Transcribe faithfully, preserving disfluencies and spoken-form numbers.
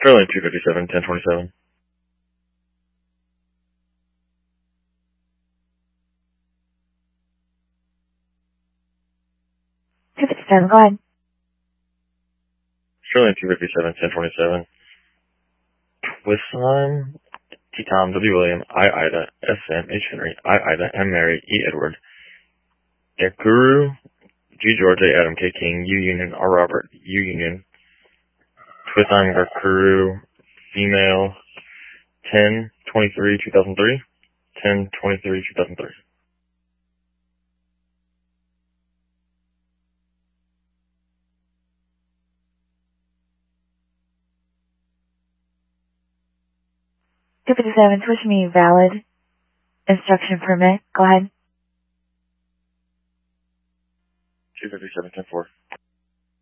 Sterling two fifty-seven, ten twenty-seven. two fifty-seven, go ahead. Sterling two fifty-seven, ten twenty-seven. Twisson, T Tom, W William, I Ida, S M, H Henry, I Ida, M Mary, E Edward, Guru, G George, A Adam, K King, U Union, R Robert, U Union, Twisson, Guru, female, ten twenty-three, two thousand three, ten twenty-three, two thousand three. two fifty-seven, switch me valid. Instruction permit, go ahead. two fifty-seven, ten four.